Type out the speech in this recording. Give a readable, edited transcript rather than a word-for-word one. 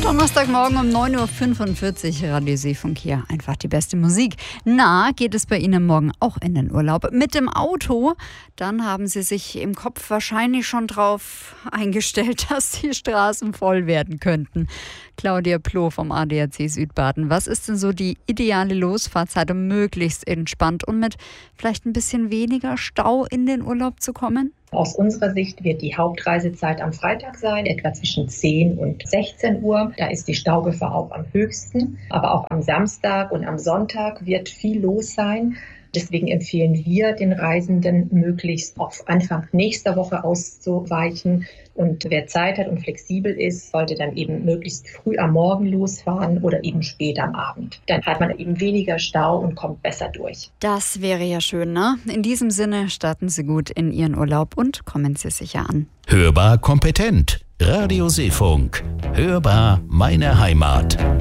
Donnerstagmorgen um 9.45 Uhr, Radio Seefunk hier. Einfach die beste Musik. Na, geht es bei Ihnen morgen auch in den Urlaub? Mit dem Auto? Dann haben Sie sich im Kopf wahrscheinlich schon drauf eingestellt, dass die Straßen voll werden könnten. Claudia Ploh vom ADAC Südbaden. Was ist denn so die ideale Losfahrtzeit, um möglichst entspannt und mit vielleicht ein bisschen weniger Stau in den Urlaub zu kommen? Aus unserer Sicht wird die Hauptreisezeit am Freitag sein, etwa zwischen 10 und 16 Uhr. Da ist die Staugefahr auch am höchsten. Aber auch am Samstag und am Sonntag wird viel los sein. Deswegen empfehlen wir den Reisenden, möglichst auf Anfang nächster Woche auszuweichen. Und wer Zeit hat und flexibel ist, sollte dann eben möglichst früh am Morgen losfahren oder eben spät am Abend. Dann hat man eben weniger Stau und kommt besser durch. Das wäre ja schön, ne? In diesem Sinne, starten Sie gut in Ihren Urlaub und kommen Sie sicher an. Hörbar kompetent. Radio Seefunk. Hörbar meine Heimat.